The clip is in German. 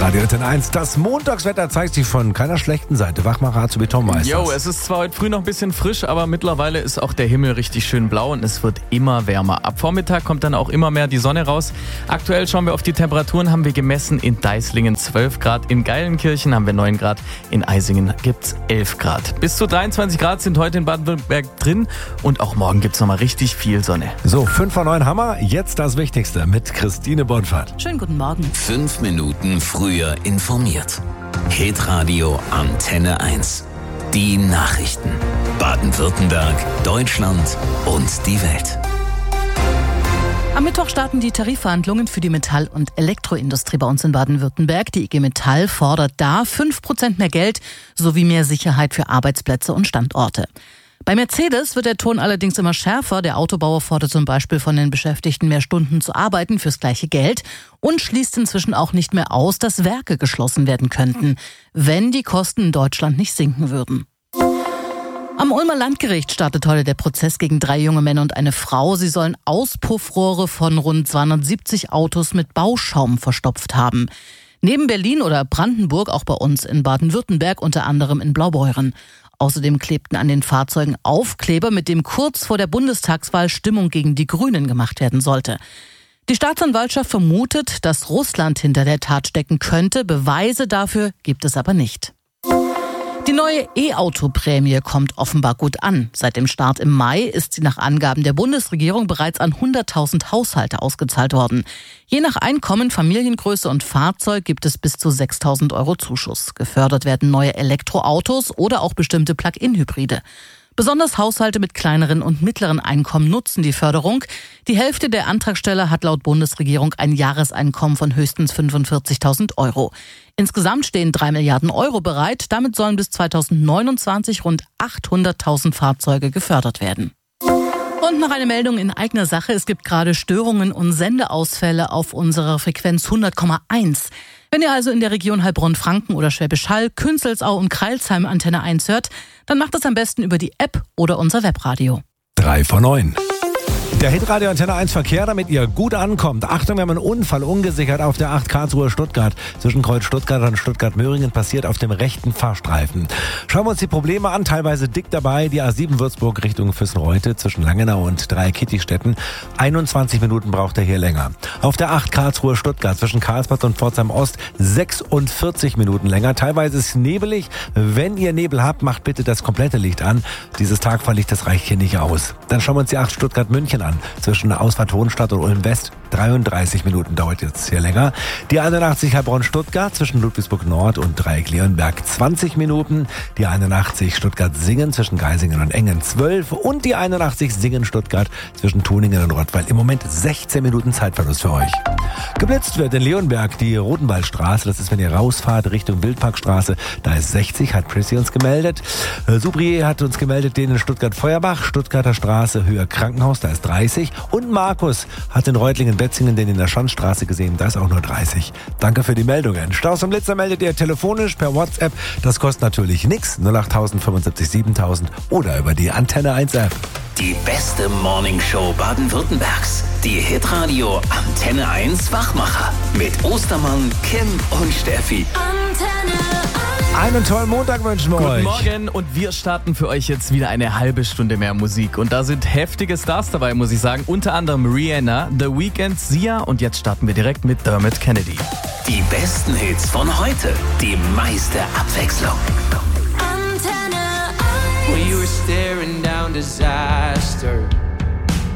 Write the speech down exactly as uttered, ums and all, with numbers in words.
Radio Antenne eins. Das Montagswetter zeigt sich von keiner schlechten Seite. Wachmacher zu Betonmeister. Jo, es ist zwar heute früh noch ein bisschen frisch, aber mittlerweile ist auch der Himmel richtig schön blau und es wird immer wärmer. Ab Vormittag kommt dann auch immer mehr die Sonne raus. Aktuell schauen wir auf die Temperaturen, haben wir gemessen in Deislingen zwölf Grad, in Geilenkirchen haben wir neun Grad, in Eisingen gibt's elf Grad. Bis zu dreiundzwanzig Grad sind heute in Baden-Württemberg drin und auch morgen gibt's nochmal richtig viel Sonne. So, fünf vor neun Hammer. Jetzt das Wichtigste mit Christine Bonfahrt. Schönen guten Morgen. Fünf Minuten früher informiert. Hitradio Antenne eins. Die Nachrichten. Baden-Württemberg, Deutschland und die Welt. Am Mittwoch starten die Tarifverhandlungen für die Metall- und Elektroindustrie bei uns in Baden-Württemberg. Die I G Metall fordert da fünf Prozent mehr Geld sowie mehr Sicherheit für Arbeitsplätze und Standorte. Bei Mercedes wird der Ton allerdings immer schärfer. Der Autobauer fordert zum Beispiel von den Beschäftigten, mehr Stunden zu arbeiten fürs gleiche Geld und schließt inzwischen auch nicht mehr aus, dass Werke geschlossen werden könnten, wenn die Kosten in Deutschland nicht sinken würden. Am Ulmer Landgericht startet heute der Prozess gegen drei junge Männer und eine Frau. Sie sollen Auspuffrohre von rund zweihundertsiebzig Autos mit Bauschaum verstopft haben. Neben Berlin oder Brandenburg auch bei uns in Baden-Württemberg, unter anderem in Blaubeuren. Außerdem klebten an den Fahrzeugen Aufkleber, mit dem kurz vor der Bundestagswahl Stimmung gegen die Grünen gemacht werden sollte. Die Staatsanwaltschaft vermutet, dass Russland hinter der Tat stecken könnte. Beweise dafür gibt es aber nicht. Die neue E-Auto-Prämie kommt offenbar gut an. Seit dem Start im Mai ist sie nach Angaben der Bundesregierung bereits an hunderttausend Haushalte ausgezahlt worden. Je nach Einkommen, Familiengröße und Fahrzeug gibt es bis zu sechstausend Euro Zuschuss. Gefördert werden neue Elektroautos oder auch bestimmte Plug-in-Hybride. Besonders Haushalte mit kleineren und mittleren Einkommen nutzen die Förderung. Die Hälfte der Antragsteller hat laut Bundesregierung ein Jahreseinkommen von höchstens fünfundvierzigtausend Euro. Insgesamt stehen drei Milliarden Euro bereit. Damit sollen bis zweitausendneunundzwanzig rund achthunderttausend Fahrzeuge gefördert werden. Und noch eine Meldung in eigener Sache. Es gibt gerade Störungen und Sendeausfälle auf unserer Frequenz hundert Komma eins. Wenn ihr also in der Region Heilbronn-Franken oder Schwäbisch Hall, Künzelsau und Crailsheim Antenne eins hört, dann macht das am besten über die App oder unser Webradio. Drei vor neun. Der Hitradio Antenne eins Verkehr, damit ihr gut ankommt. Achtung, wir haben einen Unfall ungesichert auf der acht Karlsruhe Stuttgart. Zwischen Kreuz Stuttgart und Stuttgart-Möhringen passiert auf dem rechten Fahrstreifen. Schauen wir uns die Probleme an, teilweise dick dabei. Die A sieben Würzburg Richtung Füssen-Reute zwischen Langenau und Dreieckittichstetten. einundzwanzig Minuten braucht er hier länger. Auf der acht Karlsruhe Stuttgart zwischen Karlsbad und Pforzheim Ost sechsundvierzig Minuten länger. Teilweise ist es nebelig. Wenn ihr Nebel habt, macht bitte das komplette Licht an. Dieses Tagfahrlicht, das reicht hier nicht aus. Dann schauen wir uns die acht Stuttgart-München an. Zwischen Ausfahrt Hohenstadt und Ulm West dreiunddreißig Minuten dauert jetzt hier länger. Die einundachtzig Heilbronn-Stuttgart zwischen Ludwigsburg Nord und Dreieck-Leonberg zwanzig Minuten. Die einundachtzig Stuttgart-Singen zwischen Geisingen und Engen zwölf. Und die einundachtzig Singen-Stuttgart zwischen Tuningen und Rottweil. Im Moment sechzehn Minuten Zeitverlust für euch. Geblitzt wird in Leonberg die Rotenwaldstraße. Das ist, wenn ihr rausfahrt Richtung Wildparkstraße. Da ist sechzig, hat Prissy uns gemeldet. Subri hat uns gemeldet, den in Stuttgart-Feuerbach, Stuttgarter Straße, Höhe Krankenhaus, da ist dreißig. Und Markus hat in Reutlingen-Betzingen den in der Schanzstraße gesehen, da ist auch nur dreißig. Danke für die Meldungen. Staus und Blitzer meldet ihr telefonisch per WhatsApp. Das kostet natürlich nichts. null acht fünfundsiebzig siebentausend oder über die Antenne eins App. Die beste Morningshow Baden-Württembergs. Die Hitradio Antenne eins Wachmacher. Mit Ostermann, Kim und Steffi. Antenne eins. Einen tollen Montag wünschen wir Guten euch. Morgen und wir starten für euch jetzt wieder eine halbe Stunde mehr Musik. Und da sind heftige Stars dabei, muss ich sagen. Unter anderem Rihanna, The Weeknd, Sia und jetzt starten wir direkt mit Dermot Kennedy. Die besten Hits von heute. Die meiste Abwechslung. Antenne eins. When you were staring down disaster,